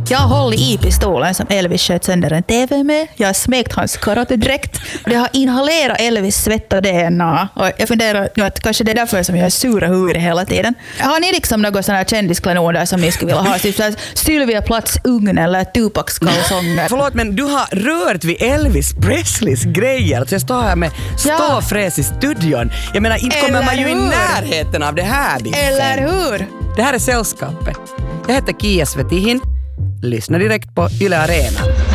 Jag har hållit i pistolen som Elvis sköt sönder en TV med. Jag har smekt hans karatedräkt. Jag har inhalerat Elvis svett och DNA. Och jag funderar att kanske det är därför som jag är sura huvudet hela tiden. Har ni liksom något sådana här kändisklanoder som ni skulle vilja ha? Typ Sylvia Platts ugn eller Tupacs kalsonger? Förlåt, men du har rört vid Elvis Presleys grejer. Så jag står här med ståfräs i studion. Jag menar, inte kommer man ju i närheten av det här. Eller hur? Det här är Sällskapet. Jag heter Kia Svetihin. Lyssna direkt på Yle Arena.